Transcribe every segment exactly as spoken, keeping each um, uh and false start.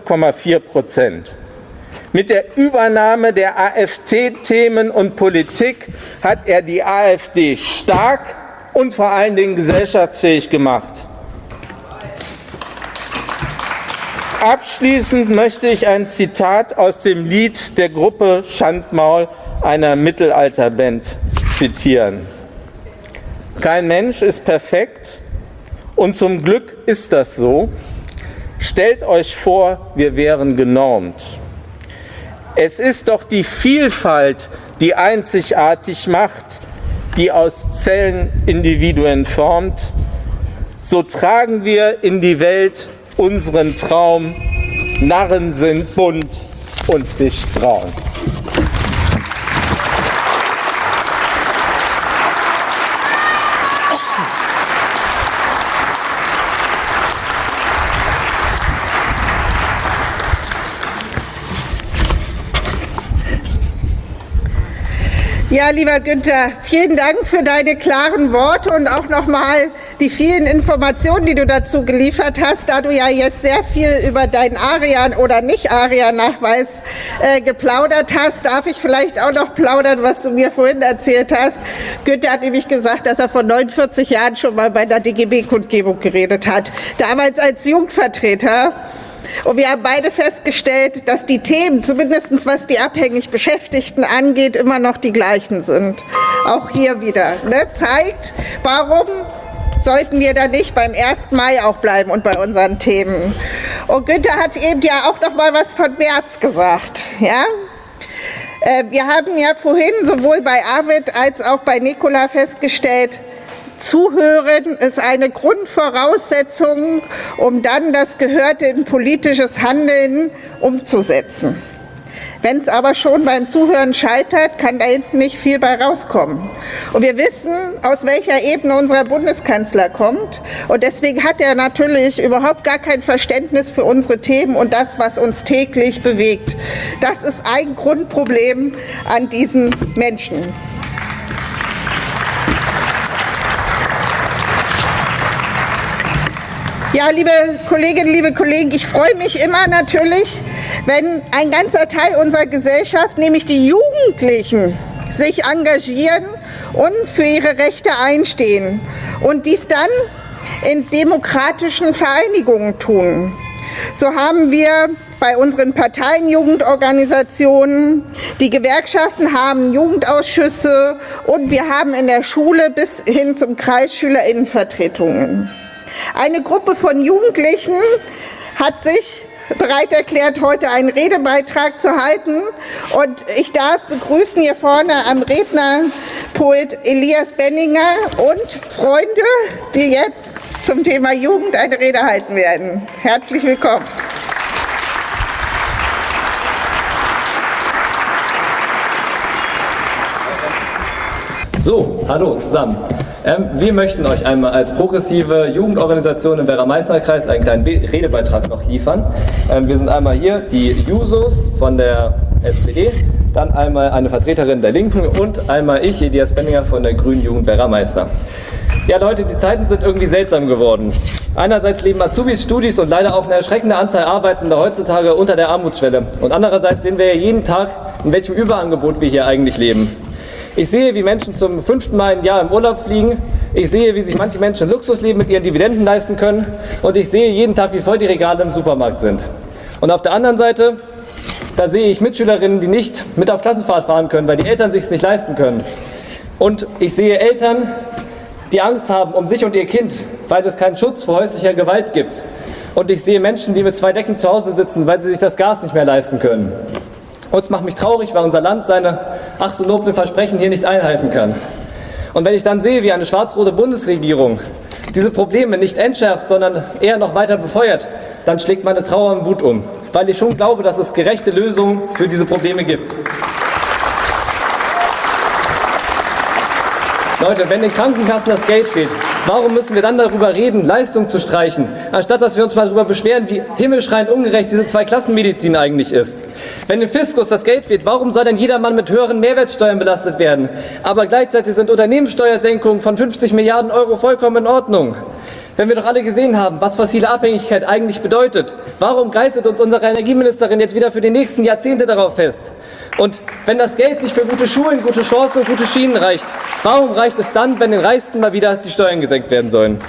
Komma vier Prozent. Mit der Übernahme der AfD-Themen und Politik hat er die AfD stark und vor allen Dingen gesellschaftsfähig gemacht. Abschließend möchte ich ein Zitat aus dem Lied der Gruppe Schandmaul, einer Mittelalterband, zitieren. Kein Mensch ist perfekt und zum Glück ist das so. Stellt euch vor, wir wären genormt. Es ist doch die Vielfalt, die einzigartig macht, die aus Zellen Individuen formt. So tragen wir in die Welt unseren Traum. Narren sind bunt und nicht braun. Ja, lieber Günther, vielen Dank für deine klaren Worte und auch nochmal die vielen Informationen, die du dazu geliefert hast. Da du ja jetzt sehr viel über deinen Arian- oder Nicht-Arian-Nachweis äh, geplaudert hast, darf ich vielleicht auch noch plaudern, was du mir vorhin erzählt hast. Günther hat nämlich gesagt, dass er vor neunundvierzig Jahren schon mal bei einer D G B-Kundgebung geredet hat, damals als Jugendvertreter. Und wir haben beide festgestellt, dass die Themen, zumindest was die abhängig Beschäftigten angeht, immer noch die gleichen sind. Auch hier wieder. Ne? Zeigt, warum sollten wir da nicht beim ersten Mai auch bleiben und bei unseren Themen. Und Günther hat eben ja auch noch mal was von März gesagt. Ja? Äh, wir haben ja vorhin sowohl bei Arvid als auch bei Nicola festgestellt, Zuhören ist eine Grundvoraussetzung, um dann das Gehörte in politisches Handeln umzusetzen. Wenn es aber schon beim Zuhören scheitert, kann da hinten nicht viel bei rauskommen. Und wir wissen, aus welcher Ebene unser Bundeskanzler kommt. Und deswegen hat er natürlich überhaupt gar kein Verständnis für unsere Themen und das, was uns täglich bewegt. Das ist ein Grundproblem an diesen Menschen. Ja, liebe Kolleginnen, liebe Kollegen, ich freue mich immer natürlich, wenn ein ganzer Teil unserer Gesellschaft, nämlich die Jugendlichen, sich engagieren und für ihre Rechte einstehen und dies dann in demokratischen Vereinigungen tun. So haben wir bei unseren Parteien Jugendorganisationen, die Gewerkschaften haben Jugendausschüsse und wir haben in der Schule bis hin zum Kreis SchülerInnenvertretungen. Eine Gruppe von Jugendlichen hat sich bereit erklärt, heute einen Redebeitrag zu halten. Und ich darf begrüßen hier vorne am Rednerpult Elias Benninger und Freunde, die jetzt zum Thema Jugend eine Rede halten werden. Herzlich willkommen. So, hallo zusammen. Ähm, wir möchten euch einmal als progressive Jugendorganisation im Werra-Meißner-Kreis einen kleinen Be- Redebeitrag noch liefern. Ähm, wir sind einmal hier die Jusos von der S P D, dann einmal eine Vertreterin der Linken und einmal ich, Elias Benninger von der Grünen Jugend Werra-Meißner. Ja Leute, die Zeiten sind irgendwie seltsam geworden. Einerseits leben Azubis, Studis und leider auch eine erschreckende Anzahl Arbeitender heutzutage unter der Armutsschwelle. Und andererseits sehen wir ja jeden Tag, in welchem Überangebot wir hier eigentlich leben. Ich sehe, wie Menschen zum fünften Mal im Jahr im Urlaub fliegen. Ich sehe, wie sich manche Menschen Luxusleben mit ihren Dividenden leisten können. Und ich sehe jeden Tag, wie voll die Regale im Supermarkt sind. Und auf der anderen Seite, da sehe ich Mitschülerinnen, die nicht mit auf Klassenfahrt fahren können, weil die Eltern sich es nicht leisten können. Und ich sehe Eltern, die Angst haben um sich und ihr Kind, weil es keinen Schutz vor häuslicher Gewalt gibt. Und ich sehe Menschen, die mit zwei Decken zu Hause sitzen, weil sie sich das Gas nicht mehr leisten können. Und es macht mich traurig, weil unser Land seine ach so noblen Versprechen hier nicht einhalten kann. Und wenn ich dann sehe, wie eine schwarz-rote Bundesregierung diese Probleme nicht entschärft, sondern eher noch weiter befeuert, dann schlägt meine Trauer im Wut um, weil ich schon glaube, dass es gerechte Lösungen für diese Probleme gibt. Leute, wenn den Krankenkassen das Geld fehlt, Warum müssen wir dann darüber reden, Leistung zu streichen, anstatt dass wir uns mal darüber beschweren, wie himmelschreiend ungerecht diese Zweiklassenmedizin eigentlich ist? Wenn dem Fiskus das Geld fehlt, warum soll denn jedermann mit höheren Mehrwertsteuern belastet werden? Aber gleichzeitig sind Unternehmenssteuersenkungen von fünfzig Milliarden Euro vollkommen in Ordnung. Wenn wir doch alle gesehen haben, was fossile Abhängigkeit eigentlich bedeutet, warum geißelt uns unsere Energieministerin jetzt wieder für die nächsten Jahrzehnte darauf fest? Und wenn das Geld nicht für gute Schulen, gute Chancen und gute Schienen reicht, warum reicht es dann, wenn den Reichsten mal wieder die Steuern gesenkt werden sollen?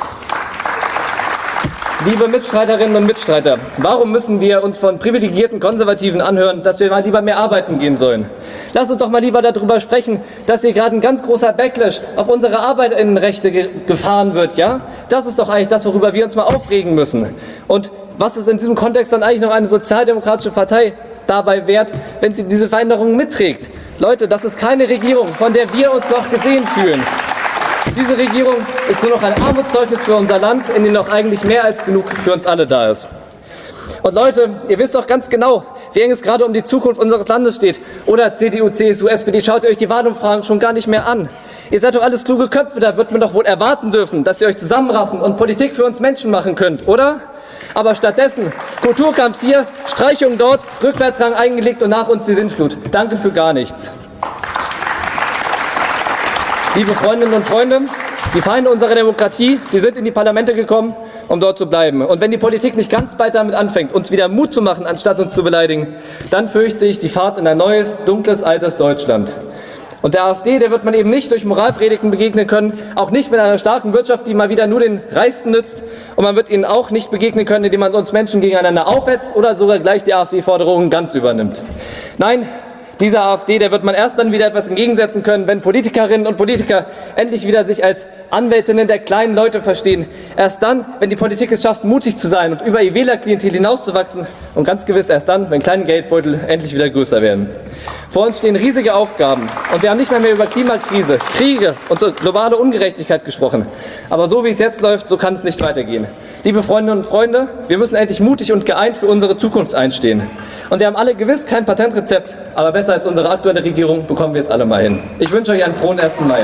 Liebe Mitstreiterinnen und Mitstreiter, warum müssen wir uns von privilegierten Konservativen anhören, dass wir mal lieber mehr arbeiten gehen sollen? Lasst uns doch mal lieber darüber sprechen, dass hier gerade ein ganz großer Backlash auf unsere Arbeiterinnenrechte ge- gefahren wird, ja? Das ist doch eigentlich das, worüber wir uns mal aufregen müssen. Und was ist in diesem Kontext dann eigentlich noch eine sozialdemokratische Partei dabei wert, wenn sie diese Veränderungen mitträgt? Leute, das ist keine Regierung, von der wir uns noch gesehen fühlen. Diese Regierung ist nur noch ein Armutszeugnis für unser Land, in dem noch eigentlich mehr als genug für uns alle da ist. Und Leute, ihr wisst doch ganz genau, wie eng es gerade um die Zukunft unseres Landes steht. Oder C D U, C S U, S P D, schaut ihr euch die Wahlumfragen schon gar nicht mehr an. Ihr seid doch alles kluge Köpfe, da wird man doch wohl erwarten dürfen, dass ihr euch zusammenraffen und Politik für uns Menschen machen könnt, oder? Aber stattdessen Kulturkampf hier, Streichung dort, Rückwärtsgang eingelegt und nach uns die Sintflut. Danke für gar nichts. Liebe Freundinnen und Freunde, die Feinde unserer Demokratie, die sind in die Parlamente gekommen, um dort zu bleiben. Und wenn die Politik nicht ganz bald damit anfängt, uns wieder Mut zu machen, anstatt uns zu beleidigen, dann fürchte ich die Fahrt in ein neues, dunkles, altes Deutschland. Und der AfD, der wird man eben nicht durch Moralpredigten begegnen können, auch nicht mit einer starken Wirtschaft, die mal wieder nur den Reichsten nützt. Und man wird ihnen auch nicht begegnen können, indem man uns Menschen gegeneinander aufhetzt oder sogar gleich die AfD-Forderungen ganz übernimmt. Nein, dieser AfD, der wird man erst dann wieder etwas entgegensetzen können, wenn Politikerinnen und Politiker endlich wieder sich als Anwältinnen der kleinen Leute verstehen. Erst dann, wenn die Politik es schafft, mutig zu sein und über ihr Wählerklientel hinauszuwachsen. Und ganz gewiss erst dann, wenn kleine Geldbeutel endlich wieder größer werden. Vor uns stehen riesige Aufgaben. Und wir haben nicht mehr, mehr über Klimakrise, Kriege und globale Ungerechtigkeit gesprochen. Aber so wie es jetzt läuft, so kann es nicht weitergehen. Liebe Freundinnen und Freunde, wir müssen endlich mutig und geeint für unsere Zukunft einstehen. Und wir haben alle gewiss kein Patentrezept, aber besser als unsere aktuelle Regierung bekommen wir es alle mal hin. Ich wünsche euch einen frohen ersten Mai.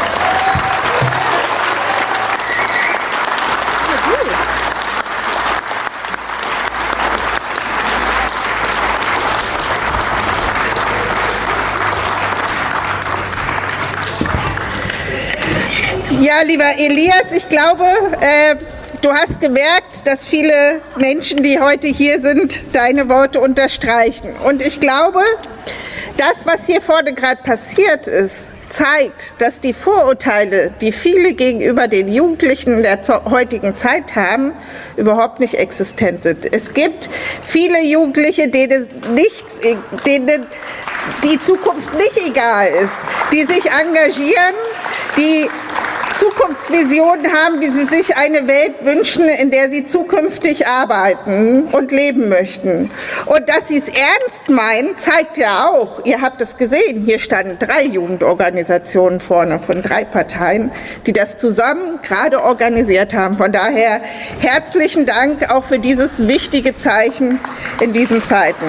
Ja, lieber Elias, ich glaube, äh, du hast gemerkt, dass viele Menschen, die heute hier sind, deine Worte unterstreichen. Und ich glaube, das, was hier vorne gerade passiert ist, zeigt, dass die Vorurteile, die viele gegenüber den Jugendlichen der heutigen Zeit haben, überhaupt nicht existent sind. Es gibt viele Jugendliche, denen, nichts, denen die Zukunft nicht egal ist, die sich engagieren, die Zukunftsvisionen haben, wie sie sich eine Welt wünschen, in der sie zukünftig arbeiten und leben möchten. Und dass sie es ernst meinen, zeigt ja auch, ihr habt es gesehen, hier standen drei Jugendorganisationen vorne von drei Parteien, die das zusammen gerade organisiert haben. Von daher herzlichen Dank auch für dieses wichtige Zeichen in diesen Zeiten.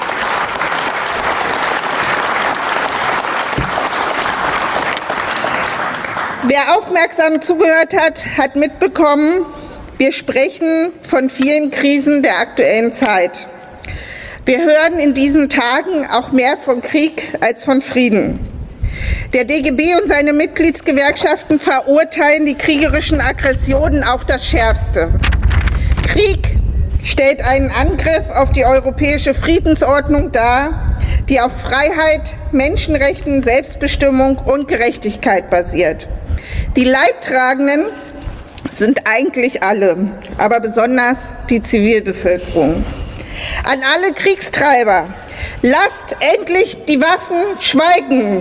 Wer aufmerksam zugehört hat, hat mitbekommen, wir sprechen von vielen Krisen der aktuellen Zeit. Wir hören in diesen Tagen auch mehr von Krieg als von Frieden. Der D G B und seine Mitgliedsgewerkschaften verurteilen die kriegerischen Aggressionen auf das Schärfste. Krieg stellt einen Angriff auf die europäische Friedensordnung dar, die auf Freiheit, Menschenrechten, Selbstbestimmung und Gerechtigkeit basiert. Die Leidtragenden sind eigentlich alle, aber besonders die Zivilbevölkerung. An alle Kriegstreiber, lasst endlich die Waffen schweigen.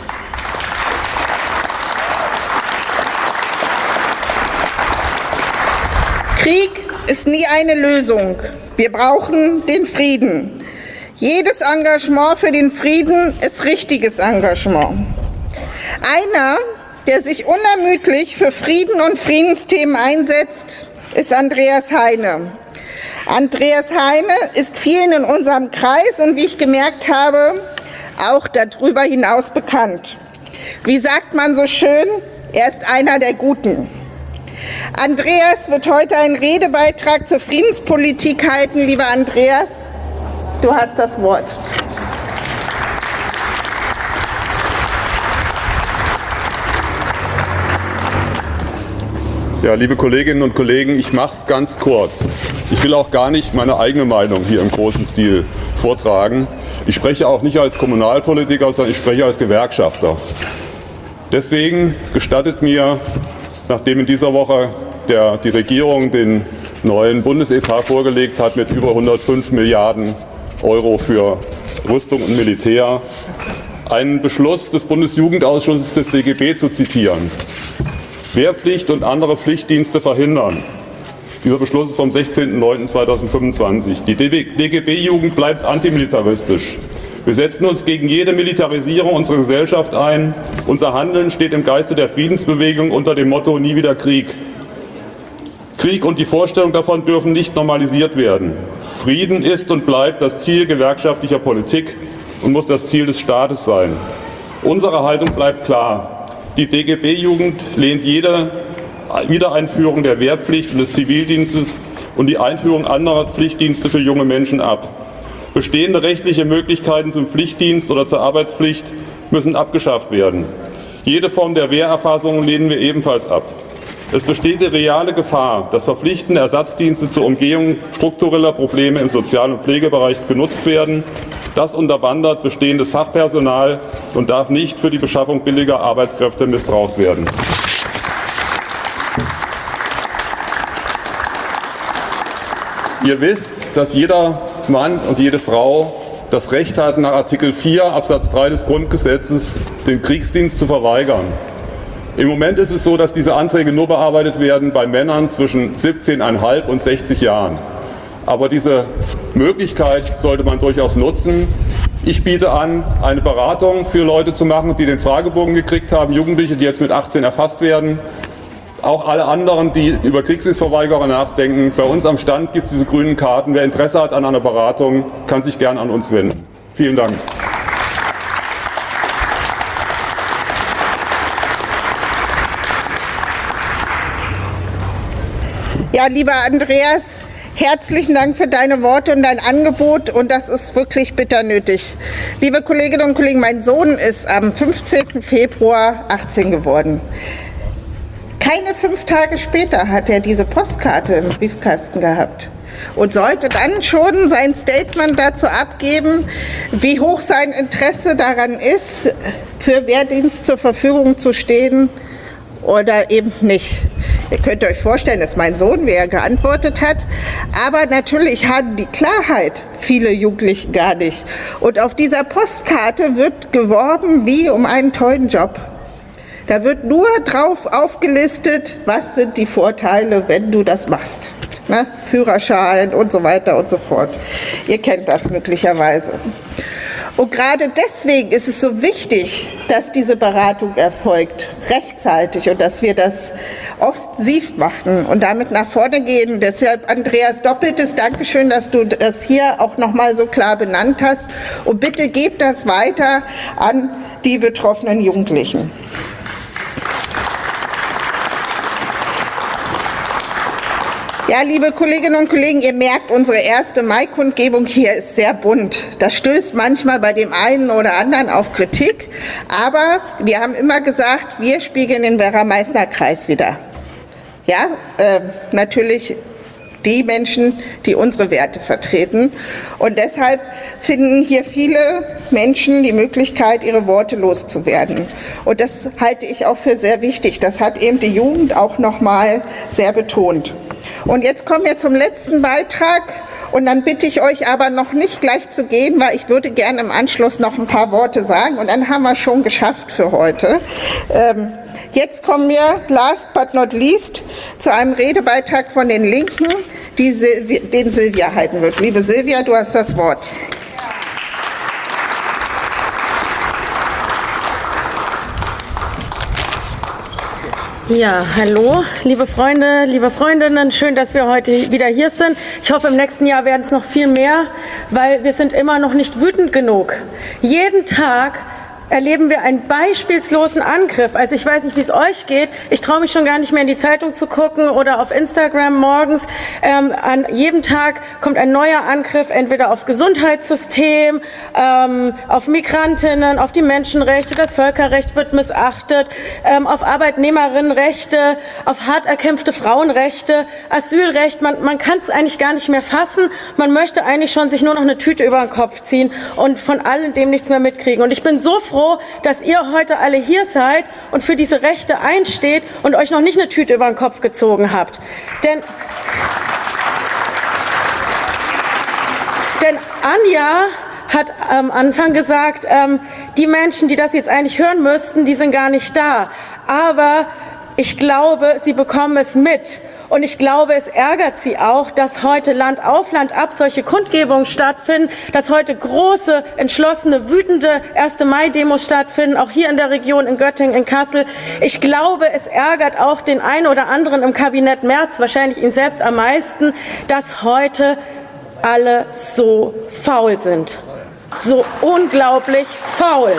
Krieg ist nie eine Lösung. Wir brauchen den Frieden. Jedes Engagement für den Frieden ist richtiges Engagement. Einer, der sich unermüdlich für Frieden und Friedensthemen einsetzt, ist Andreas Heine. Andreas Heine ist vielen in unserem Kreis und wie ich gemerkt habe, auch darüber hinaus bekannt. Wie sagt man so schön, er ist einer der Guten. Andreas wird heute einen Redebeitrag zur Friedenspolitik halten. Lieber Andreas, du hast das Wort. Ja, liebe Kolleginnen und Kollegen, ich mache es ganz kurz. Ich will auch gar nicht meine eigene Meinung hier im großen Stil vortragen. Ich spreche auch nicht als Kommunalpolitiker, sondern ich spreche als Gewerkschafter. Deswegen gestattet mir, nachdem in dieser Woche der, die Regierung den neuen Bundesetat vorgelegt hat mit über hundertfünf Milliarden Euro für Rüstung und Militär, einen Beschluss des Bundesjugendausschusses des D G B zu zitieren. Wehrpflicht und andere Pflichtdienste verhindern. Dieser Beschluss ist vom sechzehnten neunten zweitausendfünfundzwanzig. Die D G B-Jugend bleibt antimilitaristisch. Wir setzen uns gegen jede Militarisierung unserer Gesellschaft ein. Unser Handeln steht im Geiste der Friedensbewegung unter dem Motto Nie wieder Krieg. Krieg und die Vorstellung davon dürfen nicht normalisiert werden. Frieden ist und bleibt das Ziel gewerkschaftlicher Politik und muss das Ziel des Staates sein. Unsere Haltung bleibt klar. Die D G B-Jugend lehnt jede Wiedereinführung der Wehrpflicht und des Zivildienstes und die Einführung anderer Pflichtdienste für junge Menschen ab. Bestehende rechtliche Möglichkeiten zum Pflichtdienst oder zur Arbeitspflicht müssen abgeschafft werden. Jede Form der Wehrerfassung lehnen wir ebenfalls ab. Es besteht die reale Gefahr, dass verpflichtende Ersatzdienste zur Umgehung struktureller Probleme im Sozial- und Pflegebereich genutzt werden. Das unterwandert bestehendes Fachpersonal und darf nicht für die Beschaffung billiger Arbeitskräfte missbraucht werden. Ihr wisst, dass jeder Mann und jede Frau das Recht hat, nach Artikel vier Absatz drei des Grundgesetzes den Kriegsdienst zu verweigern. Im Moment ist es so, dass diese Anträge nur bearbeitet werden bei Männern zwischen siebzehn Komma fünf und sechzig Jahren. Aber diese Möglichkeit sollte man durchaus nutzen. Ich biete an, eine Beratung für Leute zu machen, die den Fragebogen gekriegt haben, Jugendliche, die jetzt mit achtzehn erfasst werden. Auch alle anderen, die über Kriegsdienstverweigerer nachdenken. Bei uns am Stand gibt es diese grünen Karten. Wer Interesse hat an einer Beratung, kann sich gern an uns wenden. Vielen Dank. Ja, lieber Andreas, herzlichen Dank für deine Worte und dein Angebot, und das ist wirklich bitter nötig. Liebe Kolleginnen und Kollegen, mein Sohn ist am fünfzehnten Februar achtzehn geworden. Keine fünf Tage später hat er diese Postkarte im Briefkasten gehabt und sollte dann schon sein Statement dazu abgeben, wie hoch sein Interesse daran ist, für Wehrdienst zur Verfügung zu stehen oder eben nicht. Ihr könnt euch vorstellen, dass mein Sohn, wie er geantwortet hat, aber natürlich haben die Klarheit viele Jugendliche gar nicht. Und auf dieser Postkarte wird geworben wie um einen tollen Job. Da wird nur drauf aufgelistet, was sind die Vorteile, wenn du das machst. Ne? Führerschein und so weiter und so fort. Ihr kennt das möglicherweise. Und gerade deswegen ist es so wichtig, dass diese Beratung erfolgt, rechtzeitig, und dass wir das offensiv machen und damit nach vorne gehen. Deshalb, Andreas, doppeltes Dankeschön, dass du das hier auch noch mal so klar benannt hast. Und bitte gebt das weiter an die betroffenen Jugendlichen. Ja, liebe Kolleginnen und Kollegen, ihr merkt, unsere erste Mai-Kundgebung hier ist sehr bunt. Das stößt manchmal bei dem einen oder anderen auf Kritik, aber wir haben immer gesagt, wir spiegeln den Werra-Meißner-Kreis wider. Ja, äh, natürlich die Menschen, die unsere Werte vertreten. Und deshalb finden hier viele Menschen die Möglichkeit, ihre Worte loszuwerden. Und das halte ich auch für sehr wichtig. Das hat eben die Jugend auch noch mal sehr betont. Und jetzt kommen wir zum letzten Beitrag, und dann bitte ich euch aber noch nicht gleich zu gehen, weil ich würde gerne im Anschluss noch ein paar Worte sagen, und dann haben wir es schon geschafft für heute. Ähm, jetzt kommen wir, last but not least, zu einem Redebeitrag von den Linken, die Silvia, den Silvia halten wird. Liebe Silvia, du hast das Wort. Ja, hallo, liebe Freunde, liebe Freundinnen, schön, dass wir heute wieder hier sind. Ich hoffe, im nächsten Jahr werden es noch viel mehr, weil wir sind immer noch nicht wütend genug. Jeden Tag erleben wir einen beispielslosen Angriff. Also ich weiß nicht, wie es euch geht. Ich traue mich schon gar nicht mehr in die Zeitung zu gucken oder auf Instagram morgens. Ähm, an jedem Tag kommt ein neuer Angriff, entweder aufs Gesundheitssystem, ähm, auf Migrantinnen, auf die Menschenrechte, das Völkerrecht wird missachtet, ähm, auf Arbeitnehmerinnenrechte, auf hart erkämpfte Frauenrechte, Asylrecht. Man, man kann es eigentlich gar nicht mehr fassen. Man möchte eigentlich schon sich nur noch eine Tüte über den Kopf ziehen und von allen dem nichts mehr mitkriegen. Und ich bin so froh, dass ihr heute alle hier seid und für diese Rechte einsteht und euch noch nicht eine Tüte über den Kopf gezogen habt. Denn, denn Anja hat am Anfang gesagt, ähm, die Menschen, die das jetzt eigentlich hören müssten, die sind gar nicht da. Aber ich glaube, sie bekommen es mit. Und ich glaube, es ärgert sie auch, dass heute Land auf Land ab solche Kundgebungen stattfinden, dass heute große, entschlossene, wütende erste Mai-Demos stattfinden, auch hier in der Region, in Göttingen, in Kassel. Ich glaube, es ärgert auch den einen oder anderen im Kabinett Merz, wahrscheinlich ihn selbst am meisten, dass heute alle so faul sind. So unglaublich faul.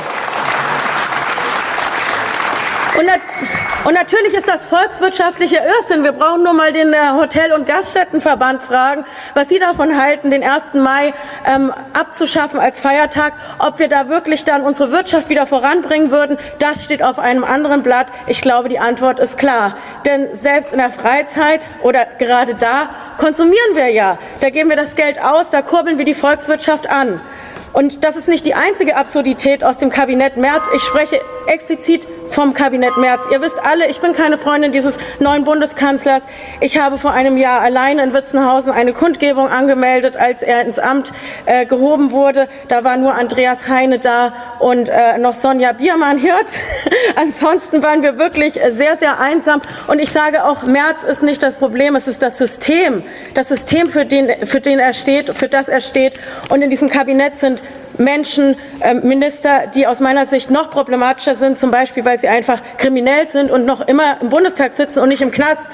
Und, nat und natürlich ist das volkswirtschaftlicher Irrsinn. Wir brauchen nur mal den äh, Hotel- und Gaststättenverband fragen, was sie davon halten, den ersten Mai ähm, abzuschaffen als Feiertag. Ob wir da wirklich dann unsere Wirtschaft wieder voranbringen würden, das steht auf einem anderen Blatt. Ich glaube, die Antwort ist klar. Denn selbst in der Freizeit oder gerade da konsumieren wir ja. Da geben wir das Geld aus, da kurbeln wir die Volkswirtschaft an. Und das ist nicht die einzige Absurdität aus dem Kabinett Merz. Ich spreche explizit vom Kabinett Merz. Ihr wisst alle, ich bin keine Freundin dieses neuen Bundeskanzlers. Ich habe vor einem Jahr alleine in Witzenhausen eine Kundgebung angemeldet, als er ins Amt äh, gehoben wurde. Da war nur Andreas Heine da und äh, noch Sonja Biermann-Hirt. Ansonsten waren wir wirklich sehr, sehr einsam. Und ich sage auch, Merz ist nicht das Problem, es ist das System. Das System, für den, für den er steht, für das er steht. Und in diesem Kabinett sind Menschen, äh, Minister, die aus meiner Sicht noch problematischer sind, zum Beispiel, weil sie einfach kriminell sind und noch immer im Bundestag sitzen und nicht im Knast.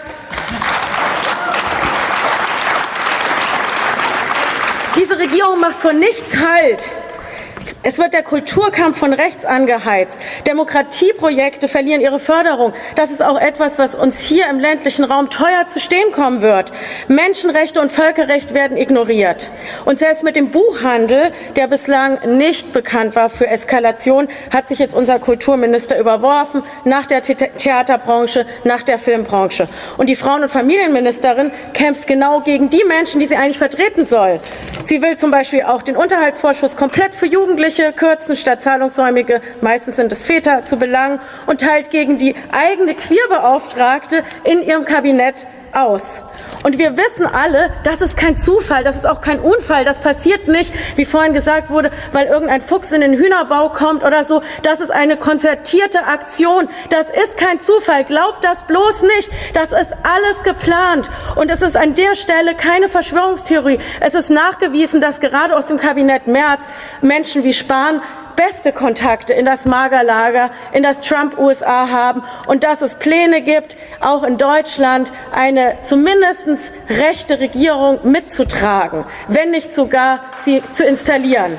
Diese Regierung macht vor nichts Halt. Es wird der Kulturkampf von rechts angeheizt. Demokratieprojekte verlieren ihre Förderung. Das ist auch etwas, was uns hier im ländlichen Raum teuer zu stehen kommen wird. Menschenrechte und Völkerrecht werden ignoriert. Und selbst mit dem Buchhandel, der bislang nicht bekannt war für Eskalation, hat sich jetzt unser Kulturminister überworfen, nach der The- Theaterbranche, nach der Filmbranche. Und die Frauen- und Familienministerin kämpft genau gegen die Menschen, die sie eigentlich vertreten soll. Sie will zum Beispiel auch den Unterhaltsvorschuss komplett für Jugendliche kürzen, statt zahlungssäumige, meistens sind es Väter, zu belangen und teilt gegen die eigene Queerbeauftragte in ihrem Kabinett aus. Und wir wissen alle, das ist kein Zufall, das ist auch kein Unfall, das passiert nicht, wie vorhin gesagt wurde, weil irgendein Fuchs in den Hühnerbau kommt oder so. Das ist eine konzertierte Aktion, das ist kein Zufall, glaubt das bloß nicht, das ist alles geplant und es ist an der Stelle keine Verschwörungstheorie. Es ist nachgewiesen, dass gerade aus dem Kabinett Merz Menschen wie Spahn beste Kontakte in das Magerlager, in das Trump-U S A haben und dass es Pläne gibt, auch in Deutschland eine zumindest rechte Regierung mitzutragen, wenn nicht sogar sie zu installieren.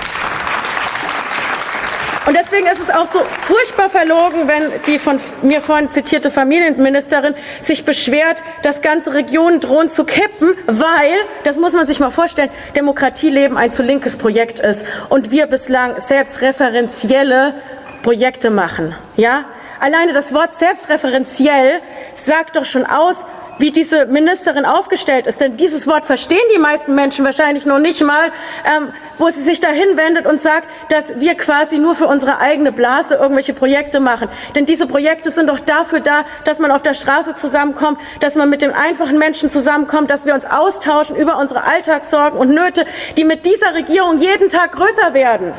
Und deswegen ist es auch so furchtbar verlogen, wenn die von mir vorhin zitierte Familienministerin sich beschwert, dass ganze Regionen drohen zu kippen, weil, das muss man sich mal vorstellen, Demokratieleben ein zu linkes Projekt ist und wir bislang selbstreferenzielle Projekte machen. Ja? Alleine das Wort selbstreferenziell sagt doch schon aus, wie diese Ministerin aufgestellt ist. Denn dieses Wort verstehen die meisten Menschen wahrscheinlich noch nicht mal, ähm, wo sie sich dahin wendet und sagt, dass wir quasi nur für unsere eigene Blase irgendwelche Projekte machen. Denn diese Projekte sind doch dafür da, dass man auf der Straße zusammenkommt, dass man mit den einfachen Menschen zusammenkommt, dass wir uns austauschen über unsere Alltagssorgen und Nöte, die mit dieser Regierung jeden Tag größer werden.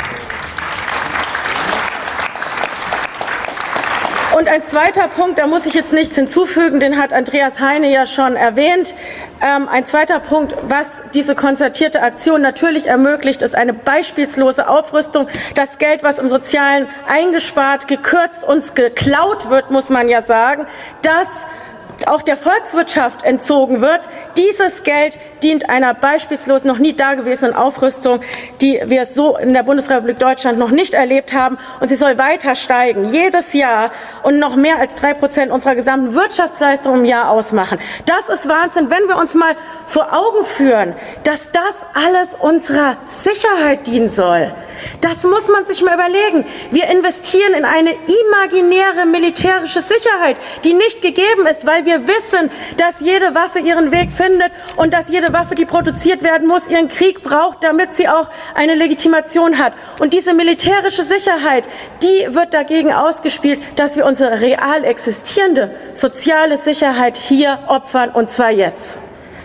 Und ein zweiter Punkt, da muss ich jetzt nichts hinzufügen, den hat Andreas Heine ja schon erwähnt. Ähm, ein zweiter Punkt, was diese konzertierte Aktion natürlich ermöglicht, ist eine beispiellose Aufrüstung. Das Geld, was im Sozialen eingespart, gekürzt, uns geklaut wird, muss man ja sagen, das auch der Volkswirtschaft entzogen wird. Dieses Geld dient einer beispielslos noch nie dagewesenen Aufrüstung, die wir so in der Bundesrepublik Deutschland noch nicht erlebt haben. Und sie soll weiter steigen, jedes Jahr, und noch mehr als drei Prozent unserer gesamten Wirtschaftsleistung im Jahr ausmachen. Das ist Wahnsinn, wenn wir uns mal vor Augen führen, dass das alles unserer Sicherheit dienen soll. Das muss man sich mal überlegen. Wir investieren in eine imaginäre militärische Sicherheit, die nicht gegeben ist, weil wir wissen, dass jede Waffe ihren Weg findet und dass jede Waffe, die produziert werden muss, ihren Krieg braucht, damit sie auch eine Legitimation hat. Und diese militärische Sicherheit, die wird dagegen ausgespielt, dass wir unsere real existierende soziale Sicherheit hier opfern, und zwar jetzt.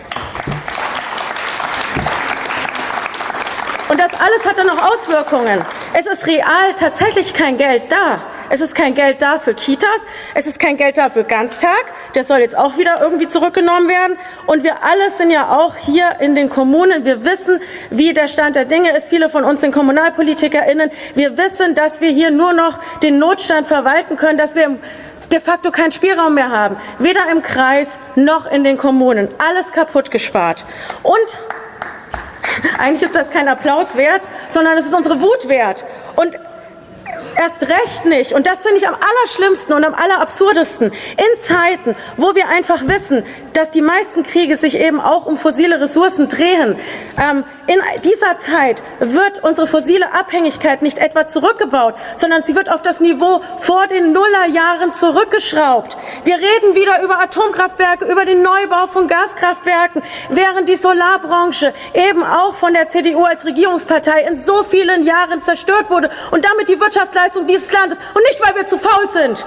Und das alles hat dann noch Auswirkungen. Es ist real tatsächlich kein Geld da. Es ist kein Geld da für Kitas, es ist kein Geld da für Ganztag, der soll jetzt auch wieder irgendwie zurückgenommen werden. Und wir alle sind ja auch hier in den Kommunen, wir wissen, wie der Stand der Dinge ist. Viele von uns sind KommunalpolitikerInnen. Wir wissen, dass wir hier nur noch den Notstand verwalten können, dass wir de facto keinen Spielraum mehr haben. Weder im Kreis noch in den Kommunen. Alles kaputt gespart. Und eigentlich ist das kein Applaus wert, sondern es ist unsere Wut wert. Und erst recht nicht, und das finde ich am allerschlimmsten und am allerabsurdesten, in Zeiten, wo wir einfach wissen, dass die meisten Kriege sich eben auch um fossile Ressourcen drehen. Ähm, in dieser Zeit wird unsere fossile Abhängigkeit nicht etwa zurückgebaut, sondern sie wird auf das Niveau vor den Nullerjahren zurückgeschraubt. Wir reden wieder über Atomkraftwerke, über den Neubau von Gaskraftwerken, während die Solarbranche eben auch von der C D U als Regierungspartei in so vielen Jahren zerstört wurde und damit die Wirtschaftsleistung dieses Landes, und nicht, weil wir zu faul sind.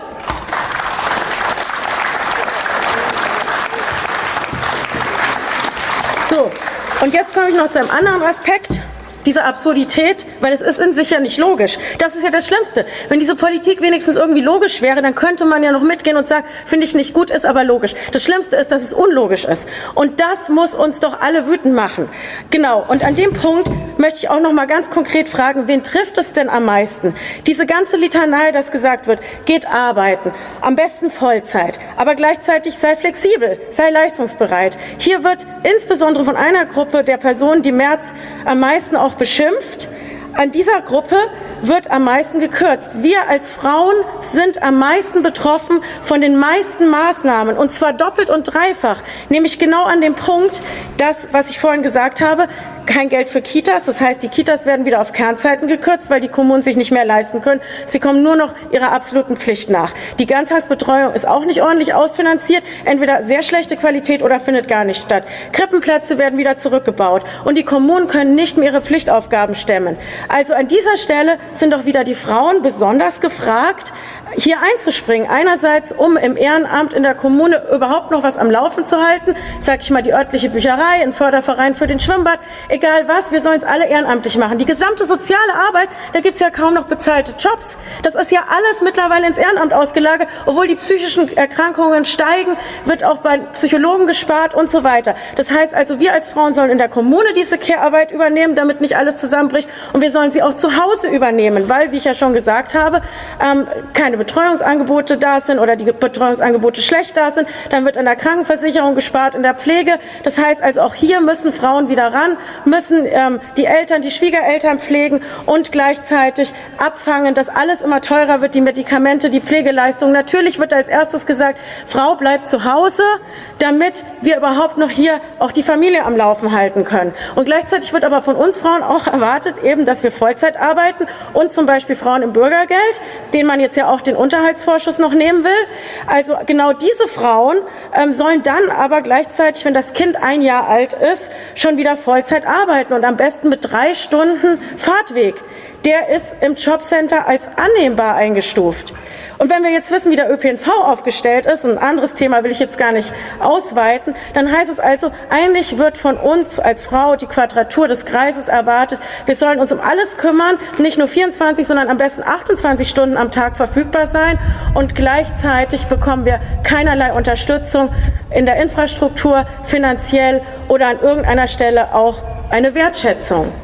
So, und jetzt komme ich noch zu einem anderen Aspekt dieser Absurdität, weil es ist in sich ja nicht logisch. Das ist ja das Schlimmste. Wenn diese Politik wenigstens irgendwie logisch wäre, dann könnte man ja noch mitgehen und sagen, finde ich nicht gut, ist aber logisch. Das Schlimmste ist, dass es unlogisch ist. Und das muss uns doch alle wütend machen. Genau, und an dem Punkt möchte ich auch noch mal ganz konkret fragen, wen trifft es denn am meisten? Diese ganze Litanei, dass gesagt wird, geht arbeiten, am besten Vollzeit, aber gleichzeitig sei flexibel, sei leistungsbereit. Hier wird insbesondere von einer Gruppe der Personen, die Merz am meisten auch beschimpft. An dieser Gruppe wird am meisten gekürzt. Wir als Frauen sind am meisten betroffen von den meisten Maßnahmen, und zwar doppelt und dreifach, nämlich genau an dem Punkt, das, was ich vorhin gesagt habe, kein Geld für Kitas, das heißt, die Kitas werden wieder auf Kernzeiten gekürzt, weil die Kommunen sich nicht mehr leisten können. Sie kommen nur noch ihrer absoluten Pflicht nach. Die Ganztagsbetreuung ist auch nicht ordentlich ausfinanziert, entweder sehr schlechte Qualität oder findet gar nicht statt. Krippenplätze werden wieder zurückgebaut und die Kommunen können nicht mehr ihre Pflichtaufgaben stemmen. Also an dieser Stelle sind doch wieder die Frauen besonders gefragt, hier einzuspringen. Einerseits, um im Ehrenamt in der Kommune überhaupt noch was am Laufen zu halten, sag ich mal, die örtliche Bücherei, ein Förderverein für den Schwimmbad, egal was, wir sollen es alle ehrenamtlich machen. Die gesamte soziale Arbeit, da gibt es ja kaum noch bezahlte Jobs. Das ist ja alles mittlerweile ins Ehrenamt ausgelagert. Obwohl die psychischen Erkrankungen steigen, wird auch bei Psychologen gespart und so weiter. Das heißt also, wir als Frauen sollen in der Kommune diese Care-Arbeit übernehmen, damit nicht alles zusammenbricht. Und wir sollen sie auch zu Hause übernehmen, weil, wie ich ja schon gesagt habe, ähm, keine Betreuungsangebote da sind oder die Betreuungsangebote schlecht da sind. Dann wird an der Krankenversicherung gespart, in der Pflege. Das heißt also, auch hier müssen Frauen wieder ran, müssen ähm, die Eltern, die Schwiegereltern pflegen und gleichzeitig abfangen, dass alles immer teurer wird, die Medikamente, die Pflegeleistungen. Natürlich wird als erstes gesagt, Frau bleibt zu Hause, damit wir überhaupt noch hier auch die Familie am Laufen halten können. Und gleichzeitig wird aber von uns Frauen auch erwartet, eben, dass wir Vollzeit arbeiten und zum Beispiel Frauen im Bürgergeld, denen man jetzt ja auch den Unterhaltsvorschuss noch nehmen will. Also genau diese Frauen ähm, sollen dann aber gleichzeitig, wenn das Kind ein Jahr alt ist, schon wieder Vollzeit arbeiten und am besten mit drei Stunden Fahrtweg. Der ist im Jobcenter als annehmbar eingestuft. Und wenn wir jetzt wissen, wie der Ö P N V aufgestellt ist, ein anderes Thema will ich jetzt gar nicht ausweiten, dann heißt es also, eigentlich wird von uns als Frau die Quadratur des Kreises erwartet. Wir sollen uns um alles kümmern, nicht nur vierundzwanzig, sondern am besten achtundzwanzig Stunden am Tag verfügbar sein. Und gleichzeitig bekommen wir keinerlei Unterstützung in der Infrastruktur, finanziell oder an irgendeiner Stelle auch eine Wertschätzung.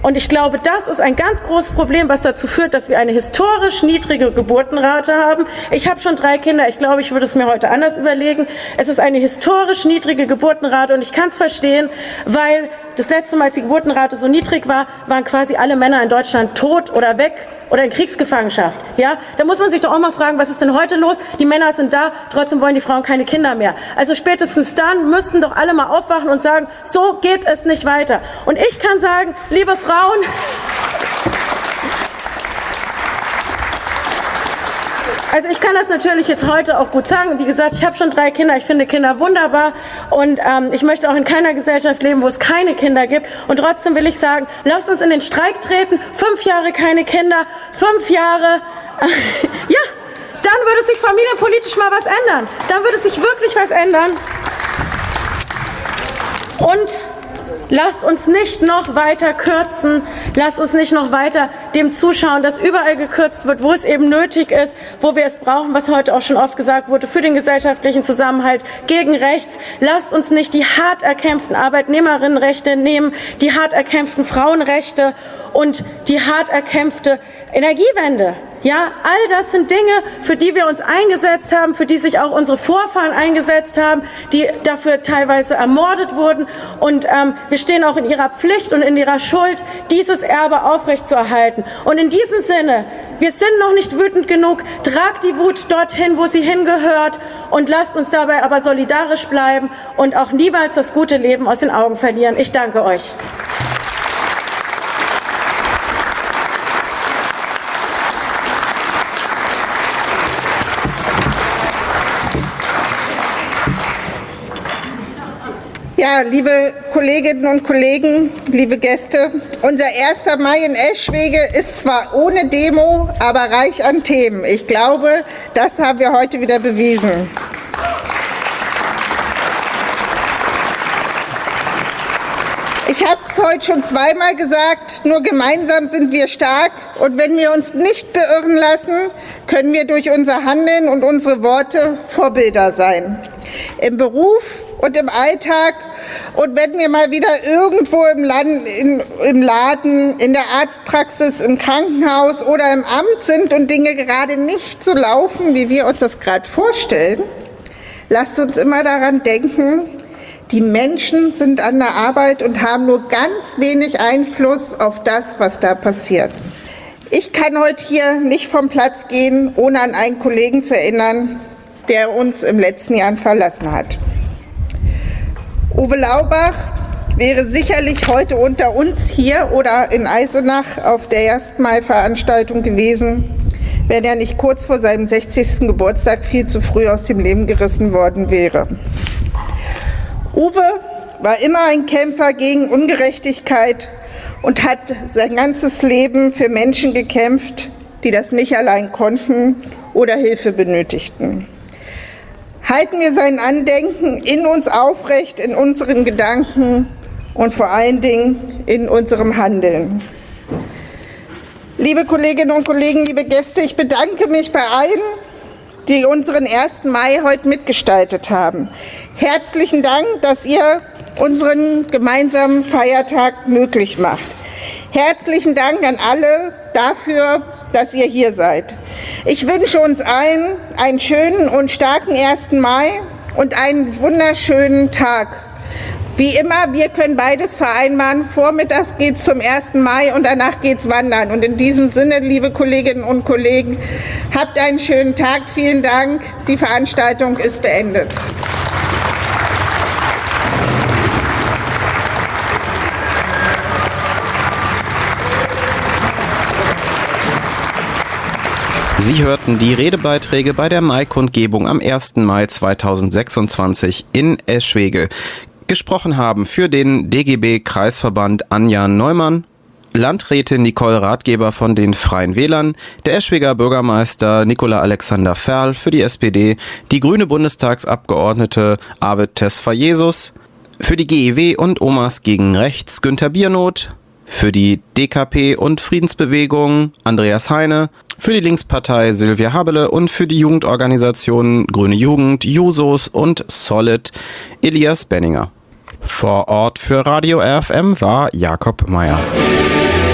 Und ich glaube, das ist ein ganz großes Problem, was dazu führt, dass wir eine historisch niedrige Geburtenrate haben. Ich habe schon drei Kinder. Ich glaube, ich würde es mir heute anders überlegen. Es ist eine historisch niedrige Geburtenrate und ich kann es verstehen, weil das letzte Mal, als die Geburtenrate so niedrig war, waren quasi alle Männer in Deutschland tot oder weg oder in Kriegsgefangenschaft. Ja, da muss man sich doch auch mal fragen, was ist denn heute los? Die Männer sind da, trotzdem wollen die Frauen keine Kinder mehr. Also spätestens dann müssten doch alle mal aufwachen und sagen, so geht es nicht weiter. Und ich kann sagen, liebe Frauen, also ich kann das natürlich jetzt heute auch gut sagen. Wie gesagt, ich habe schon drei Kinder. Ich finde Kinder wunderbar. Und ähm, ich möchte auch in keiner Gesellschaft leben, wo es keine Kinder gibt. Und trotzdem will ich sagen, lasst uns in den Streik treten. Fünf Jahre keine Kinder. Fünf Jahre. Äh, ja, dann würde sich familienpolitisch mal was ändern. Dann würde sich wirklich was ändern. Und lasst uns nicht noch weiter kürzen, lasst uns nicht noch weiter dem zuschauen, dass überall gekürzt wird, wo es eben nötig ist, wo wir es brauchen, was heute auch schon oft gesagt wurde, für den gesellschaftlichen Zusammenhalt gegen rechts. Lasst uns nicht die hart erkämpften Arbeitnehmerinnenrechte nehmen, die hart erkämpften Frauenrechte und die hart erkämpfte Energiewende. Ja, all das sind Dinge, für die wir uns eingesetzt haben, für die sich auch unsere Vorfahren eingesetzt haben, die dafür teilweise ermordet wurden. Und ähm, wir stehen auch in ihrer Pflicht und in ihrer Schuld, dieses Erbe aufrechtzuerhalten. Und in diesem Sinne, wir sind noch nicht wütend genug, tragt die Wut dorthin, wo sie hingehört und lasst uns dabei aber solidarisch bleiben und auch niemals das gute Leben aus den Augen verlieren. Ich danke euch. Ja, liebe Kolleginnen und Kollegen, liebe Gäste, unser erster Mai in Eschwege ist zwar ohne Demo, aber reich an Themen. Ich glaube, das haben wir heute wieder bewiesen. Ich habe es heute schon zweimal gesagt, nur gemeinsam sind wir stark und wenn wir uns nicht beirren lassen, können wir durch unser Handeln und unsere Worte Vorbilder sein. Im Beruf und im Alltag und wenn wir mal wieder irgendwo im, Land, in, im Laden, in der Arztpraxis, im Krankenhaus oder im Amt sind und Dinge gerade nicht so laufen, wie wir uns das gerade vorstellen, lasst uns immer daran denken, die Menschen sind an der Arbeit und haben nur ganz wenig Einfluss auf das, was da passiert. Ich kann heute hier nicht vom Platz gehen, ohne an einen Kollegen zu erinnern, der uns im letzten Jahr verlassen hat. Uwe Laubach wäre sicherlich heute unter uns hier oder in Eisenach auf der ersten Mai-Veranstaltung gewesen, wenn er nicht kurz vor seinem sechzigsten Geburtstag viel zu früh aus dem Leben gerissen worden wäre. Uwe war immer ein Kämpfer gegen Ungerechtigkeit und hat sein ganzes Leben für Menschen gekämpft, die das nicht allein konnten oder Hilfe benötigten. Halten wir sein Andenken in uns aufrecht, in unseren Gedanken und vor allen Dingen in unserem Handeln. Liebe Kolleginnen und Kollegen, liebe Gäste, ich bedanke mich bei allen, die unseren ersten Mai heute mitgestaltet haben. Herzlichen Dank, dass ihr unseren gemeinsamen Feiertag möglich macht. Herzlichen Dank an alle dafür, dass ihr hier seid. Ich wünsche uns allen einen schönen und starken ersten Mai und einen wunderschönen Tag. Wie immer, wir können beides vereinbaren. Vormittags geht's zum ersten Mai und danach geht's wandern. Und in diesem Sinne, liebe Kolleginnen und Kollegen, habt einen schönen Tag. Vielen Dank. Die Veranstaltung ist beendet. Sie hörten die Redebeiträge bei der Mai-Kundgebung am ersten Mai zweitausendsechsundzwanzig in Eschwege. Gesprochen haben für den D G B-Kreisverband Anja Neumann, Landrätin Nicole Ratgeber von den Freien Wählern, der Eschweger Bürgermeister Nicola Alexander Ferl für die S P D, die grüne Bundestagsabgeordnete Arvid Tesfayesus, für die G E W und Omas gegen Rechts Günther Biernoth, für die D K P und Friedensbewegung Andreas Heine, für die Linkspartei Silvia Habele und für die Jugendorganisationen Grüne Jugend, Jusos und Solid Elias Benninger. Vor Ort für Radio R F M war Jakob Meyer.